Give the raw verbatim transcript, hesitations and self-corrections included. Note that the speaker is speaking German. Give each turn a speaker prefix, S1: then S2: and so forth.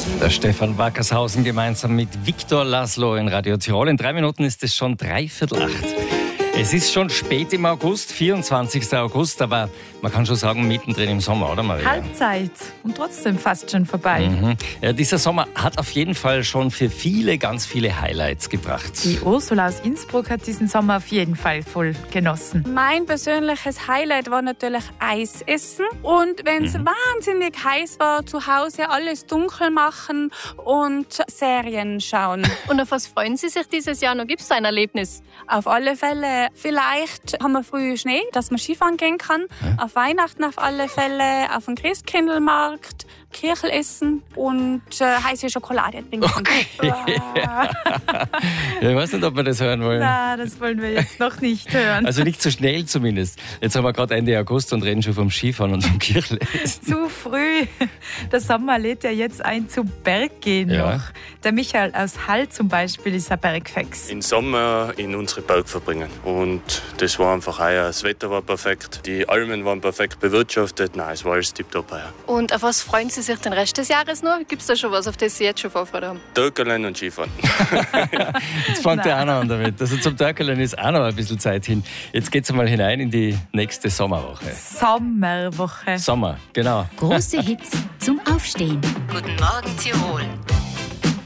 S1: Der Stefan Wackershausen gemeinsam mit Viktor Laszlo in Radio Tirol. In drei Minuten ist es schon dreiviertel acht. Es ist schon spät im August, vierundzwanzigster August, aber man kann schon sagen, mittendrin im Sommer, oder Maria?
S2: Halbzeit und trotzdem fast schon vorbei.
S1: Mhm. Ja, dieser Sommer hat auf jeden Fall schon für viele ganz viele Highlights gebracht.
S2: Die Ursula aus Innsbruck hat diesen Sommer auf jeden Fall voll genossen.
S3: Mein persönliches Highlight war natürlich Eis essen. Und wenn es mhm. wahnsinnig heiß war, zu Hause alles dunkel machen und Serien schauen.
S4: Und auf was freuen Sie sich dieses Jahr noch? Gibt es da ein Erlebnis?
S3: Auf alle Fälle. Vielleicht haben wir früh Schnee, dass man Skifahren gehen kann. Ja. Auf Weihnachten auf alle Fälle, auf dem Christkindlmarkt, Kirchel essen und äh, heiße Schokolade trinken.
S1: Okay. ja, ich weiß nicht, ob wir das hören wollen.
S2: Nein, das wollen wir jetzt noch nicht hören.
S1: Also nicht so schnell zumindest. Jetzt haben wir gerade Ende August und reden schon vom Skifahren und vom Kirchelessen.
S2: Zu früh. Der Sommer lädt ja jetzt ein zum Berggehen
S1: ja.
S2: noch. Der Michael aus Hall zum Beispiel ist ein Bergfex.
S5: Im Sommer in unsere Berg verbringen. Und das war einfach heuer. Das Wetter war perfekt, die Almen waren perfekt bewirtschaftet. Nein, es war alles tipptopp heuer.
S4: Und auf was freuen Sie sich den Rest des Jahres noch? Gibt es da schon was, auf das Sie jetzt schon Vorfreude haben?
S5: Töckerlein und Skifahren.
S1: ja, jetzt fängt der auch noch an damit. Also zum Töckerlein ist auch noch ein bisschen Zeit hin. Jetzt geht es mal hinein in die nächste Sommerwoche.
S2: Sommerwoche.
S1: Sommer, genau.
S6: Große Hits zum Aufstehen.
S7: Guten Morgen Tirol.